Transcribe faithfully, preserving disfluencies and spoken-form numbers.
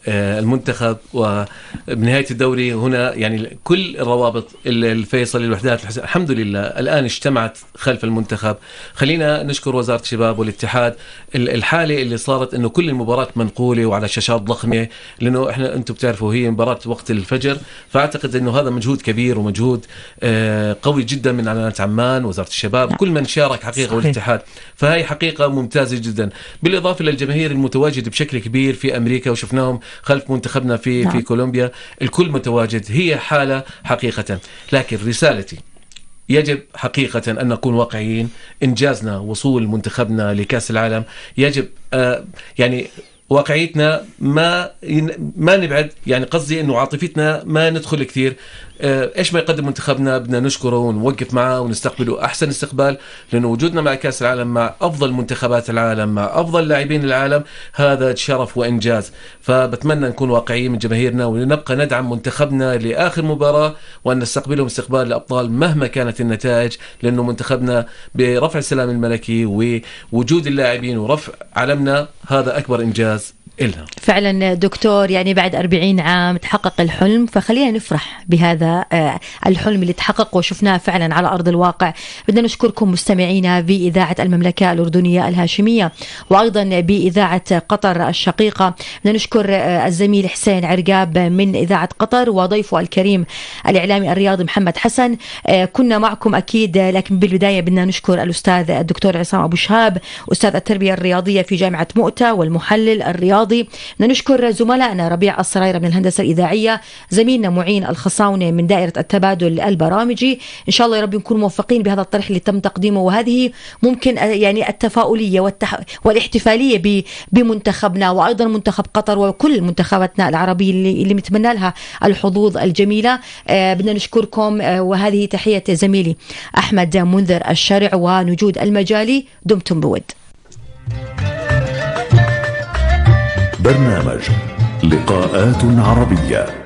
المنتخب وبنهاية الدوري هنا يعني كل الروابط الفيصل الوحدات الحمد لله الآن اجتمعت خلف المنتخب. خلينا نشكر وزارة الشباب والاتحاد. الحالة اللي صارت إنه كل المباراة منقولة وعلى شاشات ضخمة، لأنه إحنا أنتم بتعرفوا هي مباراة وقت الفجر، فأعتقد إنه هذا مجهود كبير ومجهود قوي جدا من علامات عمان وزارة الشباب كل من شارك حقيقة والاتحاد. فهي حقيقة ممتازة جدا، بالإضافة للجماهير المتواجد بشكل كبير في أمريكا وشفناهم خلف منتخبنا في نعم. في كولومبيا الكل متواجد. هي حالة حقيقة، لكن رسالتي يجب حقيقة أن نكون واقعيين. إنجازنا وصول منتخبنا لكأس العالم يجب آه يعني واقعيتنا ما ما نبعد، يعني قصدي انه عاطفتنا ما ندخل كثير. ايش ما يقدم منتخبنا بدنا نشكره ونوقف معه ونستقبله احسن استقبال، لانه وجودنا مع كاس العالم مع افضل منتخبات العالم مع افضل لاعبين العالم هذا شرف وانجاز. فبتمنى نكون واقعيين من جماهيرنا ونبقى ندعم منتخبنا لاخر مباراه، وان نستقبلهم استقبال الابطال مهما كانت النتائج، لانه منتخبنا برفع السلام الملكي ووجود اللاعبين ورفع علمنا هذا اكبر انجاز إلها. فعلا دكتور، يعني بعد أربعين عام تحقق الحلم، فخلينا نفرح بهذا الحلم اللي تحقق وشفناه فعلا على أرض الواقع. بدنا نشكركم مستمعينا بإذاعة المملكة الأردنية الهاشمية وأيضا بإذاعة قطر الشقيقة. بدنا نشكر الزميل حسين عرقاب من إذاعة قطر وضيفه الكريم الإعلامي الرياضي محمد حسن. كنا معكم أكيد، لكن بالبداية بدنا نشكر الأستاذ الدكتور عصام أبو شهاب أستاذ التربية الرياضية في جامعة مؤتة والمحلل الرياضي. نشكر زملائنا ربيع الصرايرة من الهندسة الإذاعية، زميلنا معين الخصاونة من دائرة التبادل البرامجي. إن شاء الله يا رب نكون موفقين بهذا الطرح اللي تم تقديمه، وهذه ممكن يعني التفاؤلية والتح... والاحتفالية بمنتخبنا وأيضا منتخب قطر وكل منتخباتنا العربية اللي, اللي متمنى لها الحظوظ الجميلة. آه بدنا نشكركم، آه وهذه تحية زميلي أحمد منذر الشرع ونجود المجالي. دمتم بود. برنامج لقاءات عربية.